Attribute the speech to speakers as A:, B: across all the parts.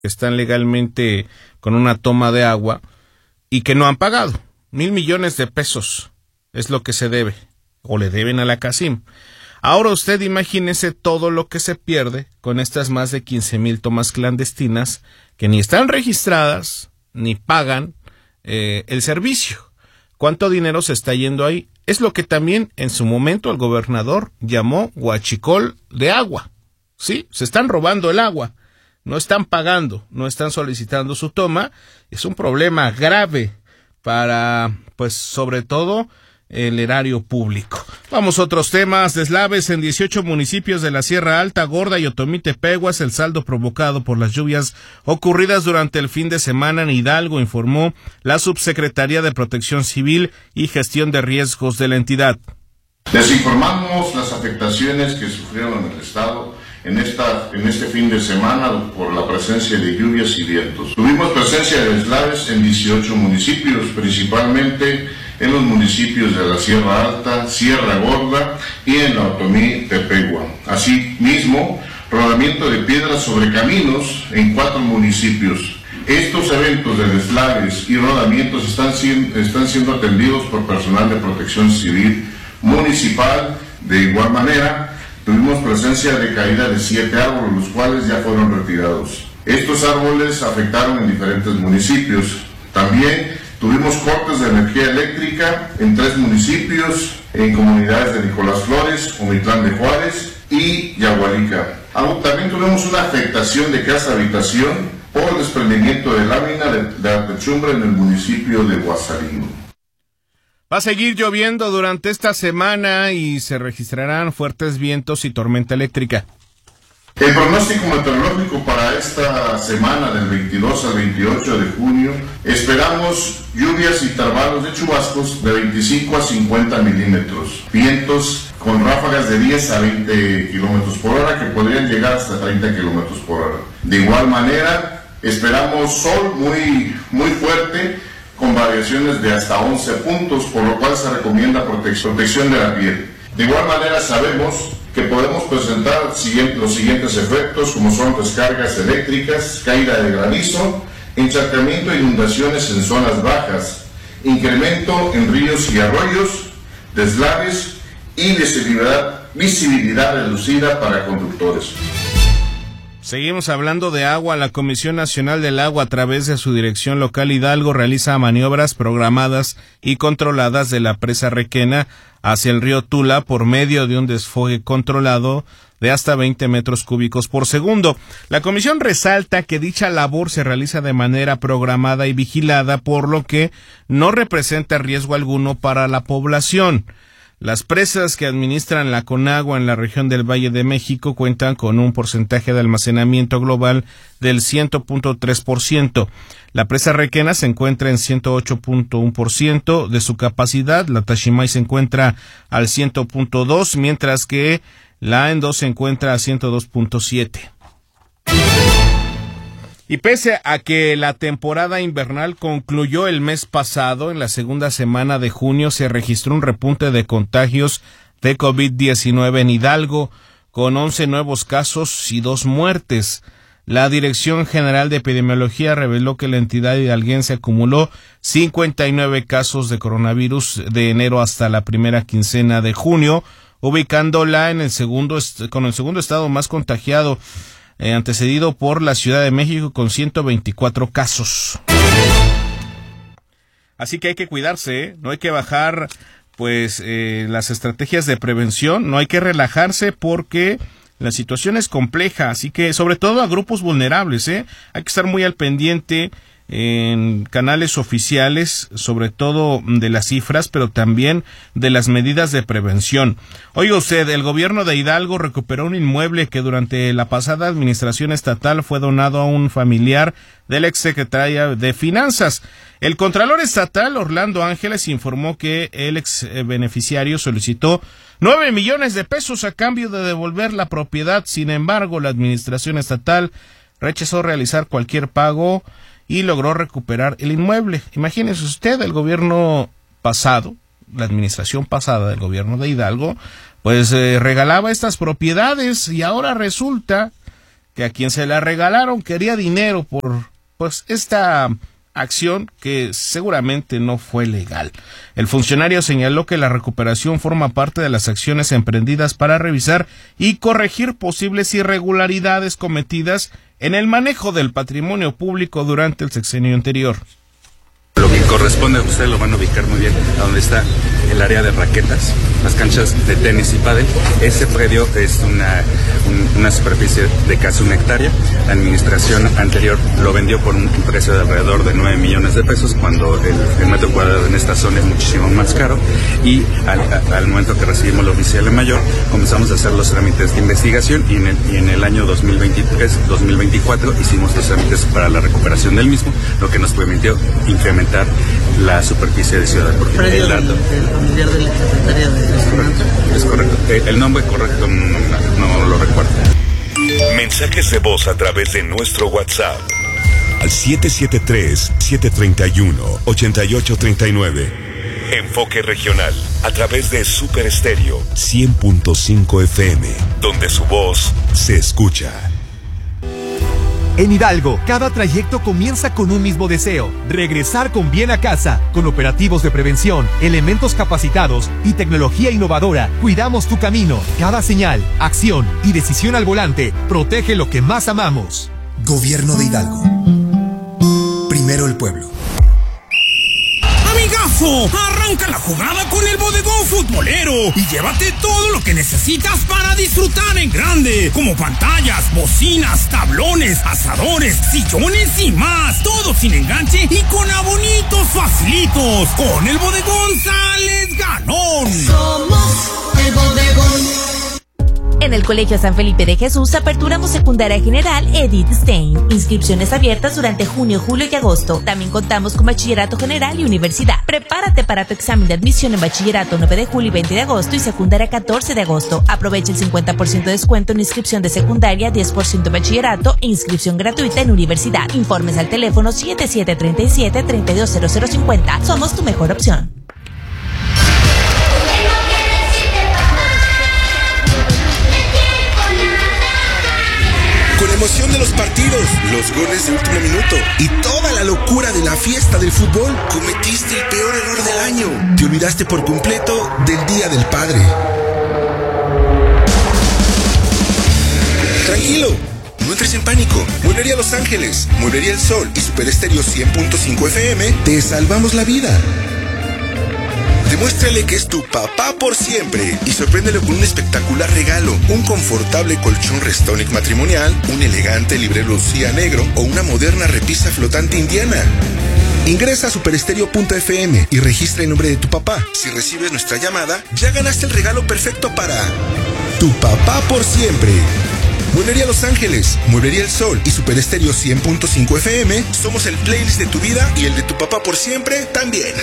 A: están legalmente con una toma de agua y que no han pagado. 1,000 millones de pesos es lo que se debe, o le deben a la CACIM. Ahora usted imagínese todo lo que se pierde con estas más de 15,000 tomas clandestinas que ni están registradas ni pagan el servicio. ¿Cuánto dinero se está yendo ahí? Es lo que también en su momento el gobernador llamó huachicol de agua. Sí, se están robando el agua, no están pagando, no están solicitando su toma. Es un problema grave para, pues, sobre todo el erario público. Vamos a otros temas. Deslaves en 18 municipios de la Sierra Alta, Gorda y Otomí-Tepehuas. El saldo provocado por las lluvias ocurridas durante el fin de semana en Hidalgo, informó la Subsecretaría de Protección Civil y Gestión de Riesgos de la entidad.
B: Les informamos las afectaciones que sufrieron en el estado en este fin de semana por la presencia de lluvias y vientos. Tuvimos presencia de deslaves en 18 municipios, principalmente en los municipios de la Sierra Alta, Sierra Gorda y en la Otomí-Tepehua. Asimismo, rodamiento de piedras sobre caminos en 4 municipios. Estos eventos de deslaves y rodamientos están siendo atendidos por personal de protección civil municipal. De igual manera, tuvimos presencia de caída de 7 árboles, los cuales ya fueron retirados. Estos árboles afectaron en diferentes municipios. También tuvimos cortes de energía eléctrica en 3 municipios, en comunidades de Nicolás Flores, Omitlán de Juárez y Yagualica. También tuvimos una afectación de casa-habitación por desprendimiento de lámina de techumbre en el municipio de Guasarín.
A: Va a seguir lloviendo durante esta semana y se registrarán fuertes vientos y tormenta eléctrica.
B: El pronóstico meteorológico para esta semana del 22 al 28 de junio, esperamos lluvias y intervalos de chubascos de 25 a 50 milímetros, vientos con ráfagas de 10 a 20 kilómetros por hora que podrían llegar hasta 30 kilómetros por hora. De igual manera, esperamos sol muy fuerte, con variaciones de hasta 11 puntos, por lo cual se recomienda protección de la piel. De igual manera, sabemos que podemos presentar los siguientes efectos, como son descargas eléctricas, caída de granizo, encharcamiento e inundaciones en zonas bajas, incremento en ríos y arroyos, deslaves y visibilidad reducida para conductores.
A: Seguimos hablando de agua. La Comisión Nacional del Agua, a través de su dirección local Hidalgo, realiza maniobras programadas y controladas de la presa Requena hacia el río Tula por medio de un desfogue controlado de hasta 20 metros cúbicos por segundo. La comisión resalta que dicha labor se realiza de manera programada y vigilada, por lo que no representa riesgo alguno para la población. Las presas que administran la Conagua en la región del Valle de México cuentan con un porcentaje de almacenamiento global del 100.3%. La presa Requena se encuentra en 108.1% de su capacidad, la Taximay se encuentra al 100.2%, mientras que la Endo se encuentra a 102.7%. Y pese a que la temporada invernal concluyó el mes pasado, en la segunda semana de junio se registró un repunte de contagios de COVID-19 en Hidalgo, con 11 nuevos casos y 2 muertes. La Dirección General de Epidemiología reveló que la entidad hidalguense acumuló 59 casos de coronavirus de enero hasta la primera quincena de junio, ubicándola con el segundo estado más contagiado, antecedido por la Ciudad de México con 124 casos. Así que hay que cuidarse, no hay que bajar las estrategias de prevención, no hay que relajarse porque la situación es compleja, así que sobre todo a grupos vulnerables, hay que estar muy al pendiente en canales oficiales, sobre todo de las cifras, pero también de las medidas de prevención. Oiga usted, el gobierno de Hidalgo recuperó un inmueble que durante la pasada administración estatal fue donado a un familiar del exsecretario de Finanzas. El contralor estatal, Orlando Ángeles, informó que el ex beneficiario solicitó 9 millones de pesos a cambio de devolver la propiedad. Sin embargo, la administración estatal rechazó realizar cualquier pago y logró recuperar el inmueble. Imagínese usted, el gobierno pasado, la administración pasada del gobierno de Hidalgo, regalaba estas propiedades y ahora resulta que a quien se la regalaron quería dinero por pues esta acción que seguramente no fue legal. El funcionario señaló que la recuperación forma parte de las acciones emprendidas para revisar y corregir posibles irregularidades cometidas en el manejo del patrimonio público durante el sexenio anterior.
C: Lo que corresponde, ustedes lo van a ubicar muy bien, a donde está el área de raquetas, las canchas de tenis y pádel. Ese predio es una superficie de casi 1 hectárea. La administración anterior lo vendió por un precio de alrededor de 9 millones de pesos, cuando el metro cuadrado en esta zona es muchísimo más caro. Y al momento que recibimos la oficial mayor, comenzamos a hacer los trámites de investigación y en el año 2023-2024 hicimos los trámites para la recuperación del mismo, lo que nos permitió incrementar la superficie de Ciudad Deportiva.
D: ¿El familiar de la secretaria de Finanzas?
C: Es correcto. El nombre correcto no lo recuerdo.
E: Mensajes de voz a través de nuestro WhatsApp al 773-731-8839. Enfoque regional a través de Super Estéreo 100.5 FM, donde su voz se escucha.
F: En Hidalgo, cada trayecto comienza con un mismo deseo: regresar con bien a casa. Con operativos de prevención, elementos capacitados y tecnología innovadora, cuidamos tu camino. Cada señal, acción y decisión al volante protege lo que más amamos.
G: Gobierno de Hidalgo. Primero el pueblo.
H: ¡Amigazo! Arranca la jugada con el Bodegón Futbolero y llévate todo lo que necesitas para disfrutar en grande, como pantallas, bocinas, tablones, asadores, sillones y más. Todo sin enganche y con abonitos facilitos. Con el Bodegón sales ganón.
I: Somos el Bodegón. En el Colegio San Felipe de Jesús aperturamos secundaria general Edith Stein. Inscripciones abiertas durante junio, julio y agosto. También contamos con bachillerato general y universidad. Prepárate para tu examen de admisión en bachillerato 9 de julio y 20 de agosto y secundaria 14 de agosto. Aprovecha el 50% de descuento en inscripción de secundaria, 10% en bachillerato e inscripción gratuita en universidad. Informes al teléfono 7737-320050. Somos tu mejor opción.
J: Con la emoción de los partidos, los goles de último minuto y toda la locura de la fiesta del fútbol, cometiste el peor error del año. Te olvidaste por completo del Día del Padre. Tranquilo, no entres en pánico. Mueblería Los Ángeles, Mueblería El Sol y Super Estéreo 100.5 FM te salvamos la vida. Demuéstrale que es tu papá por siempre y sorpréndelo con un espectacular regalo: un confortable colchón Restonic matrimonial, un elegante librero Lucía negro o una moderna repisa flotante indiana. Ingresa a superestereo.fm y registra el nombre de tu papá. Si recibes nuestra llamada, ya ganaste el regalo perfecto para tu papá por siempre. Mueblería Los Ángeles, Mueblería El Sol y Super Estéreo 100.5 FM somos el playlist de tu vida y el de tu papá por siempre también.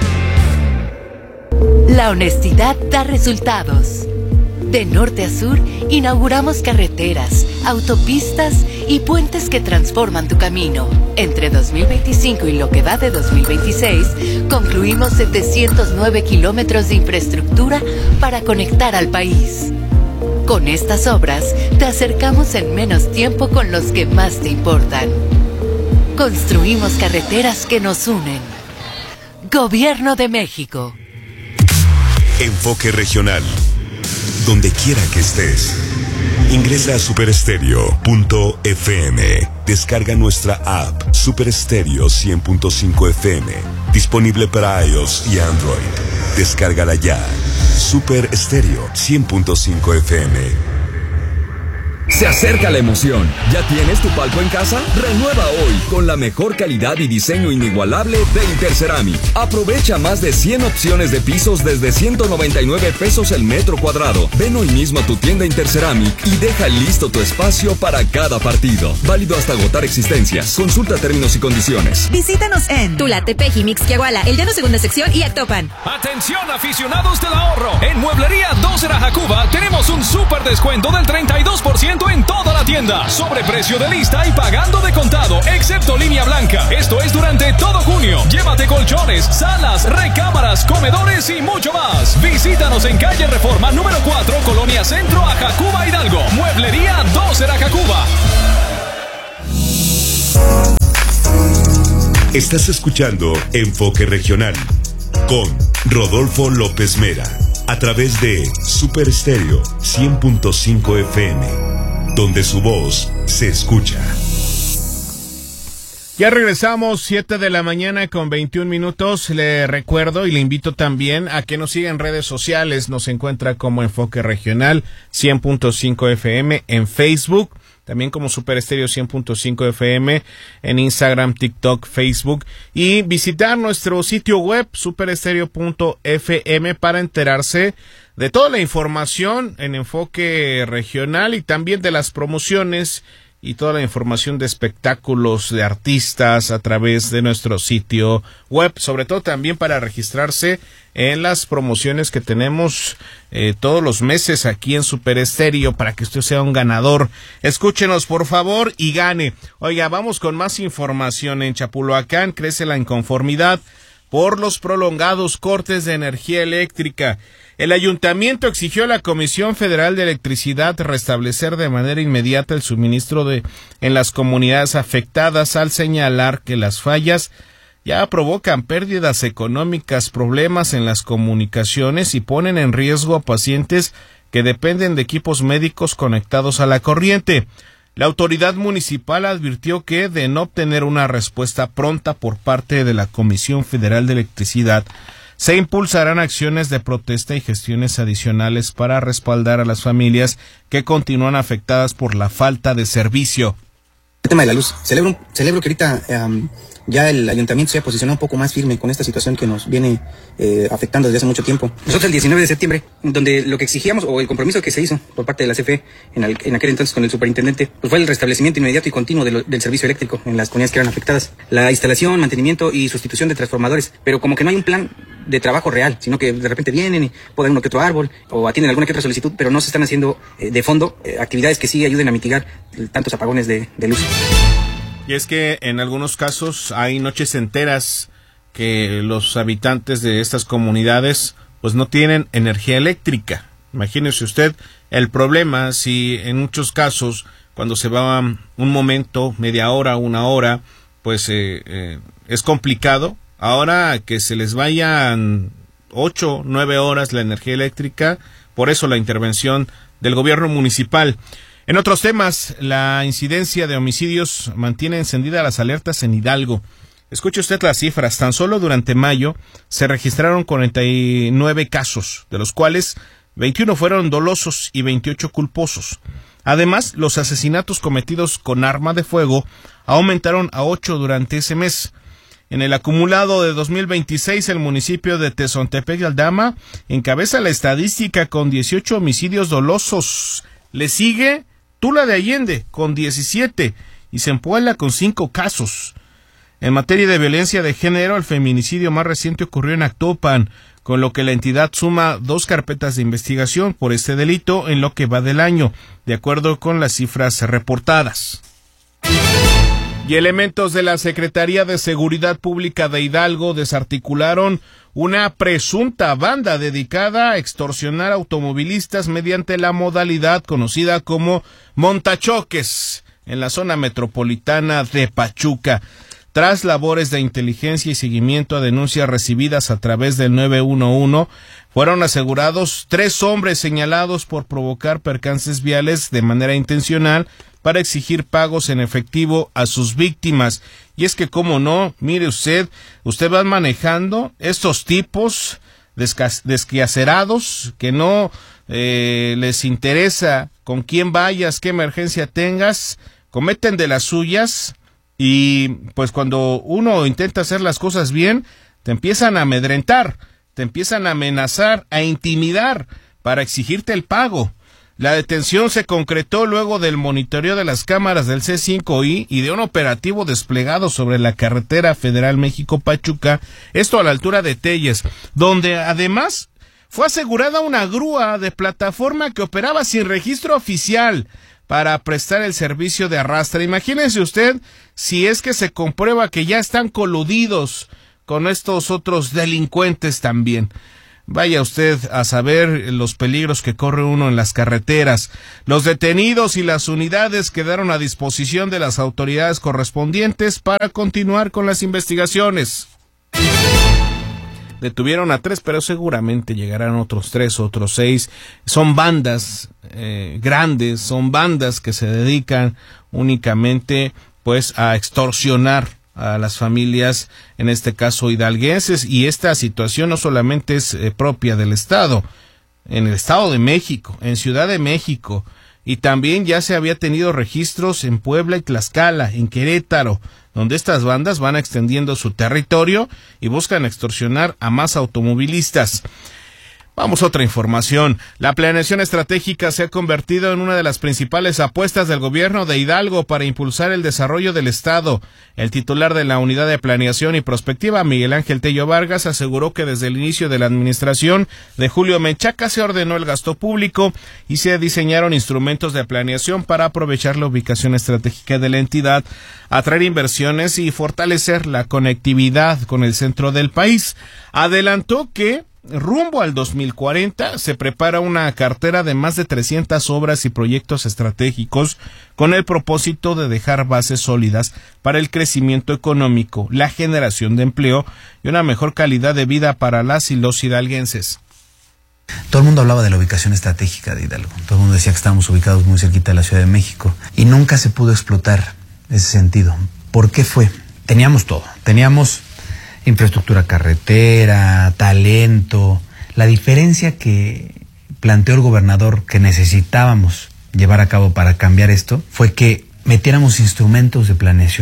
K: La honestidad da resultados. De norte a sur, inauguramos carreteras, autopistas y puentes que transforman tu camino. Entre 2025 y lo que va de 2026, concluimos 709 kilómetros de infraestructura para conectar al país. Con estas obras, te acercamos en menos tiempo con los que más te importan. Construimos carreteras que nos unen. Gobierno de México.
E: Enfoque regional. Donde quiera que estés, ingresa a superestereo.fm. Descarga nuestra app Super Estéreo 100.5 FM. Disponible para iOS y Android. Descárgala ya. Super Estéreo 100.5 FM.
L: Se acerca la emoción. ¿Ya tienes tu palco en casa? Renueva hoy con la mejor calidad y diseño inigualable de Interceramic. Aprovecha más de 100 opciones de pisos desde 199 pesos el metro cuadrado. Ven hoy mismo a tu tienda Interceramic y deja listo tu espacio para cada partido. Válido hasta agotar existencias. Consulta términos y condiciones.
M: Visítanos en Tula, Tepeji, Mixquiahuala, El Llano Segunda Sección y Actopan.
N: Atención aficionados del ahorro. En Mueblería 2 de Jacuba tenemos un súper descuento del 32% en toda la tienda. Sobreprecio de lista y pagando de contado, excepto línea blanca. arranca. Esto es durante todo junio. Llévate colchones, salas, recámaras, comedores y mucho más. Visítanos en calle Reforma número 4, Colonia Centro, Ajacuba, Hidalgo. Mueblería 2 en Ajacuba.
E: Estás escuchando Enfoque Regional con Rodolfo López Mera a través de Super Estéreo 100.5 FM, donde su voz se escucha.
A: Ya regresamos, 7 de la mañana con 21 minutos. Le recuerdo y le invito también a que nos siga en redes sociales. Nos encuentra como Enfoque Regional 100.5 FM en Facebook. También como Super Estéreo 100.5 FM en Instagram, TikTok, Facebook. Y visitar nuestro sitio web superestereo.fm para enterarse de toda la información en Enfoque Regional y también de las promociones y toda la información de espectáculos de artistas a través de nuestro sitio web, sobre todo también para registrarse en las promociones que tenemos todos los meses aquí en Super Estéreo para que usted sea un ganador. Escúchenos por favor y gane. Oiga, vamos con más información. En Chapulhuacán crece la inconformidad por los prolongados cortes de energía eléctrica. El ayuntamiento exigió a la Comisión Federal de Electricidad restablecer de manera inmediata el suministro en las comunidades afectadas, al señalar que las fallas ya provocan pérdidas económicas, problemas en las comunicaciones y ponen en riesgo a pacientes que dependen de equipos médicos conectados a la corriente. La autoridad municipal advirtió que, de no obtener una respuesta pronta por parte de la Comisión Federal de Electricidad, se impulsarán acciones de protesta y gestiones adicionales para respaldar a las familias que continúan afectadas por la falta de servicio.
O: El tema de la luz. Celebro que ahorita ya el ayuntamiento se ha posicionado un poco más firme con esta situación que nos viene afectando desde hace mucho tiempo. Nosotros el 19 de septiembre, donde lo que exigíamos, o el compromiso que se hizo por parte de la CFE en aquel entonces con el superintendente, pues fue el restablecimiento inmediato y continuo del servicio eléctrico en las comunidades que eran afectadas. La instalación, mantenimiento y sustitución de transformadores, pero como que no hay un plan de trabajo real, sino que de repente vienen y podan uno que otro árbol o atienden alguna que otra solicitud, pero no se están haciendo de fondo actividades que sí ayuden a mitigar tantos apagones de luz.
A: Y es que en algunos casos hay noches enteras que los habitantes de estas comunidades pues no tienen energía eléctrica. Imagínese usted el problema si en muchos casos cuando se va un momento, media hora, una hora, pues es complicado. Ahora que se les vayan 8, 9 horas la energía eléctrica, por eso la intervención del gobierno municipal. En otros temas, la incidencia de homicidios mantiene encendidas las alertas en Hidalgo. Escuche usted las cifras. Tan solo durante mayo se registraron 49 casos, de los cuales 21 fueron dolosos y 28 culposos. Además, los asesinatos cometidos con arma de fuego aumentaron a 8 durante ese mes. En el acumulado de 2026, el municipio de Tezontepec de Aldama encabeza la estadística con 18 homicidios dolosos. Le sigue Tula de Allende con 17 y Zempoala con 5 casos. En materia de violencia de género, el feminicidio más reciente ocurrió en Actopan, con lo que la entidad suma 2 carpetas de investigación por este delito en lo que va del año, de acuerdo con las cifras reportadas. Y elementos de la Secretaría de Seguridad Pública de Hidalgo desarticularon una presunta banda dedicada a extorsionar automovilistas mediante la modalidad conocida como montachoques en la zona metropolitana de Pachuca. Tras labores de inteligencia y seguimiento a denuncias recibidas a través del 911, fueron asegurados 3 hombres señalados por provocar percances viales de manera intencional para exigir pagos en efectivo a sus víctimas. Y es que, cómo no, mire usted va manejando estos tipos desquacerados que no les interesa con quién vayas, qué emergencia tengas, cometen de las suyas. Y pues cuando uno intenta hacer las cosas bien, te empiezan a amedrentar, te empiezan a amenazar, a intimidar para exigirte el pago. La detención se concretó luego del monitoreo de las cámaras del C5I y de un operativo desplegado sobre la carretera federal México-Pachuca, esto a la altura de Telles, donde además fue asegurada una grúa de plataforma que operaba sin registro oficial. para prestar el servicio de arrastre. Imagínense usted si es que se comprueba que ya están coludidos con estos otros delincuentes también. Vaya usted a saber los peligros que corre uno en las carreteras. Los detenidos y las unidades quedaron a disposición de las autoridades correspondientes para continuar con las investigaciones. Detuvieron a 3, pero seguramente llegarán otros 3, otros 6. Son bandas grandes, son bandas que se dedican únicamente pues a extorsionar a las familias, en este caso hidalguenses, y esta situación no solamente es propia del Estado, en el Estado de México, en Ciudad de México, y también ya se había tenido registros en Puebla y Tlaxcala, en Querétaro, donde estas bandas van extendiendo su territorio y buscan extorsionar a más automovilistas. Vamos a otra información. La planeación estratégica se ha convertido en una de las principales apuestas del gobierno de Hidalgo para impulsar el desarrollo del Estado. El titular de la Unidad de Planeación y Prospectiva, Miguel Ángel Tello Vargas, aseguró que desde el inicio de la administración de Julio Menchaca se ordenó el gasto público y se diseñaron instrumentos de planeación para aprovechar la ubicación estratégica de la entidad, atraer inversiones y fortalecer la conectividad con el centro del país. Adelantó que rumbo al 2040 se prepara una cartera de más de 300 obras y proyectos estratégicos con el propósito de dejar bases sólidas para el crecimiento económico, la generación de empleo y una mejor calidad de vida para las y los hidalguenses.
P: Todo el mundo hablaba de la ubicación estratégica de Hidalgo, todo el mundo decía que estábamos ubicados muy cerquita de la Ciudad de México y nunca se pudo explotar ese sentido. ¿Por qué fue? Teníamos todo, teníamos infraestructura carretera, talento. La diferencia que planteó el gobernador que necesitábamos llevar a cabo para cambiar esto fue que metiéramos instrumentos de planeación.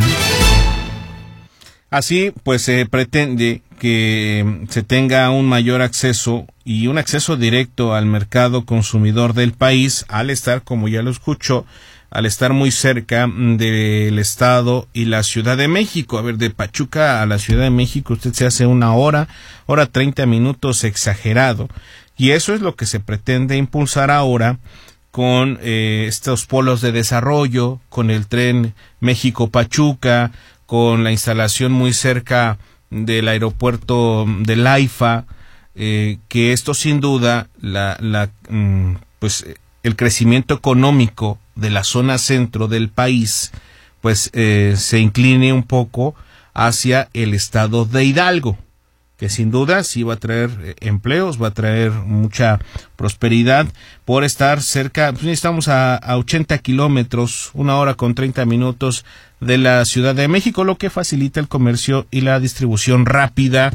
A: Así, pues se pretende que se tenga un mayor acceso y un acceso directo al mercado consumidor del país al estar, como ya lo escuchó, al estar muy cerca del Estado y la Ciudad de México. A ver, de Pachuca a la Ciudad de México usted se hace 1 hora 30 minutos exagerado. Y eso es lo que se pretende impulsar ahora con estos polos de desarrollo, con el tren México-Pachuca, con la instalación muy cerca del aeropuerto de Laifa, que esto sin duda, pues el crecimiento económico de la zona centro del país, pues se incline un poco hacia el estado de Hidalgo, que sin duda sí va a traer empleos, va a traer mucha prosperidad por estar cerca. Pues estamos a 80 kilómetros, 1 hora con 30 minutos de la Ciudad de México, lo que facilita el comercio y la distribución rápida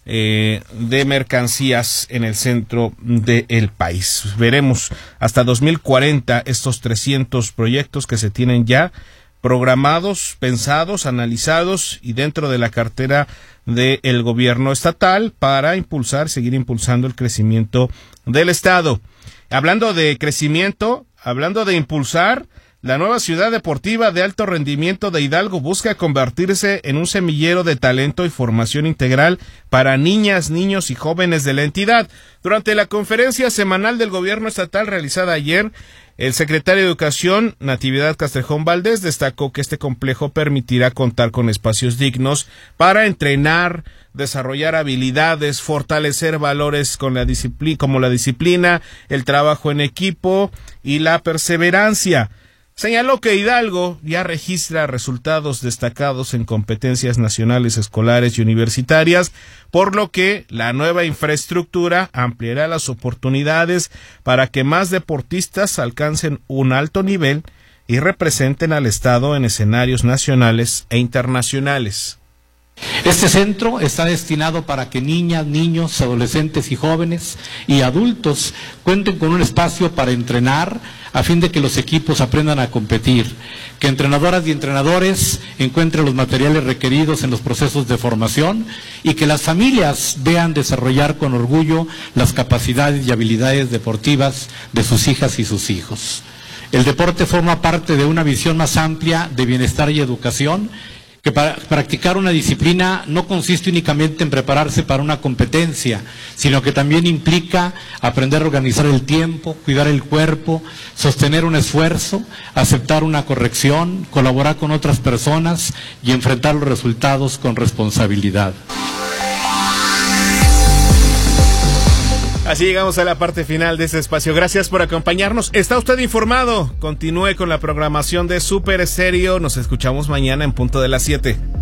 A: de mercancías en el centro del país. Veremos hasta 2040 estos 300 proyectos que se tienen ya programados, pensados, analizados y dentro de la cartera del gobierno estatal para seguir impulsando el crecimiento del Estado. Hablando de crecimiento, hablando de impulsar, la nueva ciudad deportiva de alto rendimiento de Hidalgo busca convertirse en un semillero de talento y formación integral para niñas, niños y jóvenes de la entidad. Durante la conferencia semanal del gobierno estatal realizada ayer, el secretario de Educación, Natividad Castrejón Valdés, destacó que este complejo permitirá contar con espacios dignos para entrenar, desarrollar habilidades, fortalecer valores como la disciplina, el trabajo en equipo y la perseverancia. Señaló que Hidalgo ya registra resultados destacados en competencias nacionales escolares y universitarias, por lo que la nueva infraestructura ampliará las oportunidades para que más deportistas alcancen un alto nivel y representen al Estado en escenarios nacionales e internacionales.
Q: Este centro está destinado para que niñas, niños, adolescentes y jóvenes y adultos cuenten con un espacio para entrenar a fin de que los equipos aprendan a competir, que entrenadoras y entrenadores encuentren los materiales requeridos en los procesos de formación y que las familias vean desarrollar con orgullo las capacidades y habilidades deportivas de sus hijas y sus hijos. El deporte forma parte de una visión más amplia de bienestar y educación que practicar una disciplina no consiste únicamente en prepararse para una competencia, sino que también implica aprender a organizar el tiempo, cuidar el cuerpo, sostener un esfuerzo, aceptar una corrección, colaborar con otras personas y enfrentar los resultados con responsabilidad.
A: Así llegamos a la parte final de este espacio. Gracias por acompañarnos. Está usted informado. Continúe con la programación de Super Estéreo. Nos escuchamos mañana en punto de las 7.